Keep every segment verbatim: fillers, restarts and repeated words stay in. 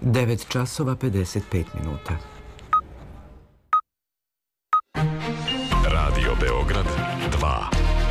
devet časova pedeset pet minuta. Radio Beograd dva.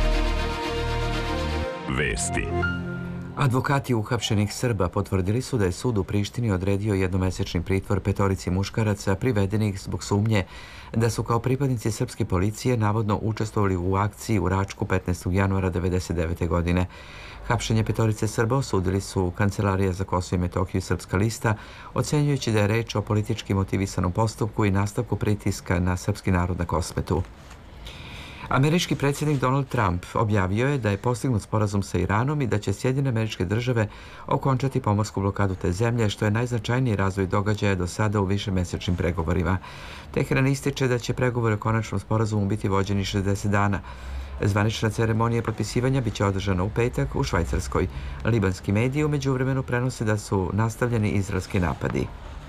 Vesti. Advokati uhapšenih Srba potvrdili su da je sud u Prištini odredio jednomesečni pritvor petorici muškaraca privedenih zbog sumnje da su kao pripadnici srpske policije navodno učestvovali u akciji u Račku petnaestog januara devedeset devete. godine. Hapšenje petorice Srba osudili su Kancelarija za Kosovo i Metohiju i Srpska lista, ocenjujući da je reč o politički motivisanom postupku i nastavku pritiska na srpski narod na Kosmetu. Američki predsjednik Donald Trump objavio je da je postignut sporazum sa Iranom i da će Sjedinjene Američke Države okončati pomorsku blokadu te zemlje, što je najznačajniji razvoj događaja do sada u višemesečnim pregovorima. Teheran ističe da će pregovori o konačnom sporazumu biti vođeni šezdeset dana. Zvanična ceremonija potpisivanja biće održana u petak u Švajcarskoj. Libanski mediji u međuvremenu prenose da su nastavljeni izraelski napadi.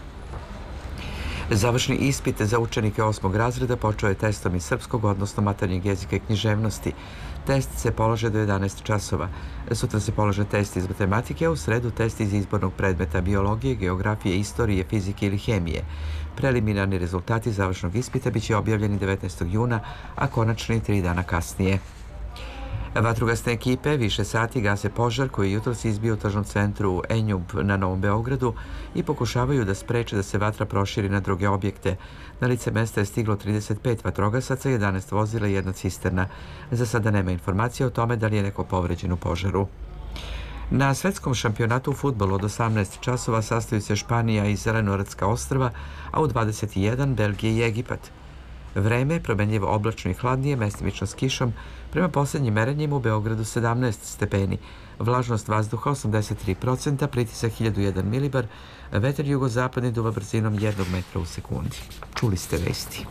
Završni ispit za učenike osmog razreda počeo je testom iz srpskog, odnosno maternjeg jezika i književnosti. Test se polaže do jedanaest časova. Sutra se polaže test iz matematike, a u sredu test iz izbornog predmeta biologije, geografije, istorije, fizike ili hemije. Preliminarni rezultati završnog ispita biće objavljeni devetnaestog juna, a konačni tri dana kasnije. Vatrogasne ekipe više sati gase požar koji je jutros izbio u tržnom centru Enjub na Novom Beogradu i pokušavaju da spreče da se vatra proširi na druge objekte. Na lice mesta je stiglo trideset pet vatrogasaca, jedanaest vozila i jedna cisterna. Za sada nema informacija o tome da li je neko povređen u požaru. Na svetskom šampionatu u fudbalu od osamnaest časova sastaju se Španija i Zelenoradska ostrva, a u dvadeset jedan Belgija i Egipat. Vreme je promenljivo oblačno i hladnije, mestimično s kišom, prema posljednjim merenjima u Beogradu sedamnaest stepeni, vlažnost vazduha osamdeset tri procenta, pritisak hiljadu jedan milibar, vetar jugozapadni duva brzinom jednog metra u sekundi. Čuli ste vesti.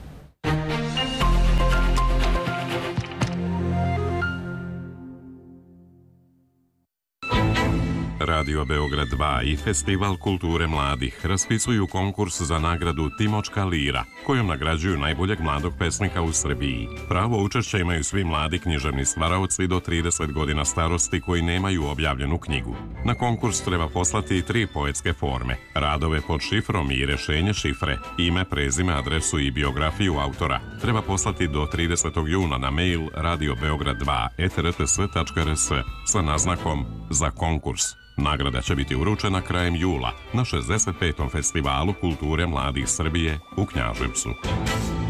Radio Beograd dva i Festival kulture mladih raspisuju konkurs za nagradu Timočka lira, kojom nagrađuju najboljeg mladog pesnika u Srbiji. Pravo učešća imaju svi mladi književni stvaraoci do trideset godina starosti koji nemaju objavljenu knjigu. Na konkurs treba poslati tri poetske forme, radove pod šifrom i rešenje šifre, ime, prezime, adresu i biografiju autora. Treba poslati do tridesetog juna na mail radio beograd dva et r t s tačka r s sa naznakom za konkurs. Nagrada će biti uručena krajem jula na šezdeset petom Festivalu kulture mladih Srbije u Knjaževcu.